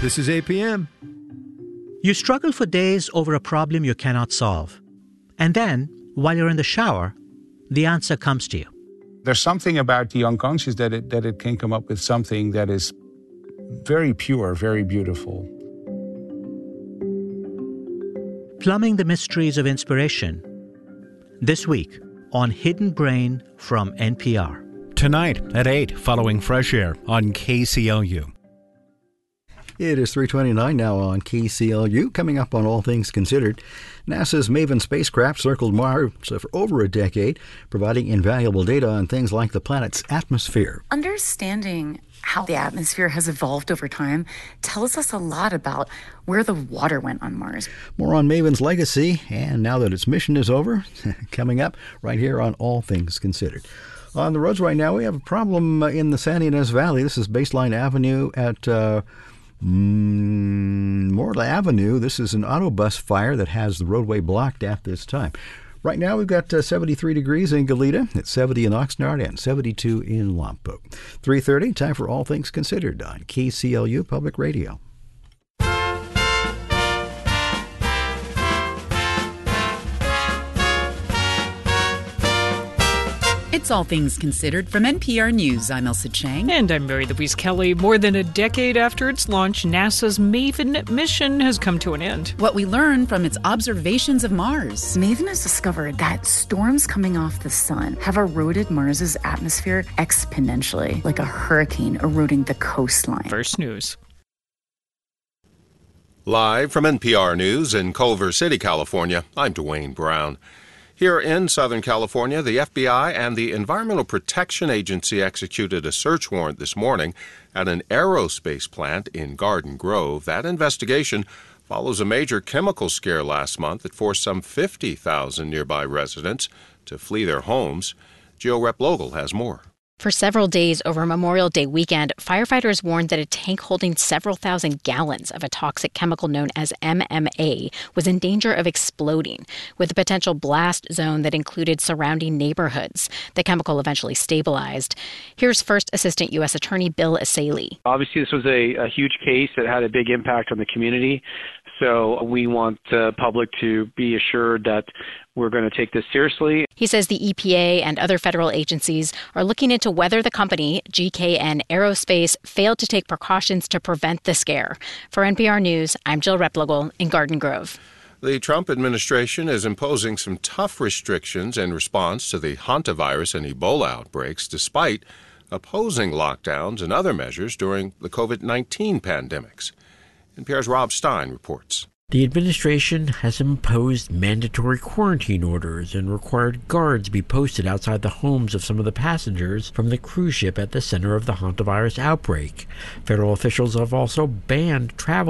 This is APM. You struggle for days over a problem you cannot solve. And then, while you're in the shower, the answer comes to you. There's something about the unconscious that it can come up with something that is very pure, very beautiful. Plumbing the mysteries of inspiration. This week on Hidden Brain from NPR. Tonight at 8, following Fresh Air on KCLU. It is 3:29 now on KCLU. Coming up on All Things Considered, NASA's MAVEN spacecraft circled Mars for over a decade, providing invaluable data on things like the planet's atmosphere. Understanding how the atmosphere has evolved over time tells us a lot about where the water went on Mars. More on MAVEN's legacy, and now that its mission is over, coming up right here on All Things Considered. On the roads right now, we have a problem in the San Ynez Valley. This is Baseline Avenue at Morla Avenue. This is an autobus fire that has the roadway blocked at this time. Right now we've got 73 degrees in Goleta, it's 70 in Oxnard, and 72 in Lompoc. 3:30, time for All Things Considered on KCLU Public Radio. It's All Things Considered from NPR News. I'm Elsa Chang. And I'm Mary Louise Kelly. More than a decade after its launch, NASA's MAVEN mission has come to an end. What we learn from its observations of Mars. MAVEN has discovered that storms coming off the sun have eroded Mars's atmosphere exponentially, like a hurricane eroding the coastline. First News. Live from NPR News in Culver City, California, I'm Dwayne Brown. Here in Southern California, the FBI and the Environmental Protection Agency executed a search warrant this morning at an aerospace plant in Garden Grove. That investigation follows a major chemical scare last month that forced some 50,000 nearby residents to flee their homes. Geo Replogle has more. For several days over Memorial Day weekend, firefighters warned that a tank holding several thousand gallons of a toxic chemical known as MMA was in danger of exploding, with a potential blast zone that included surrounding neighborhoods. The chemical eventually stabilized. Here's First Assistant U.S. Attorney Bill Essayli. Obviously, this was a huge case that had a big impact on the community. So we want the public to be assured that we're going to take this seriously. He says the EPA and other federal agencies are looking into whether the company, GKN Aerospace, failed to take precautions to prevent the scare. For NPR News, I'm Jill Replogle in Garden Grove. The Trump administration is imposing some tough restrictions in response to the hantavirus and Ebola outbreaks, despite opposing lockdowns and other measures during the COVID-19 pandemics. NPR's Rob Stein reports. The administration has imposed mandatory quarantine orders and required guards be posted outside the homes of some of the passengers from the cruise ship at the center of the hantavirus outbreak. Federal officials have also banned travel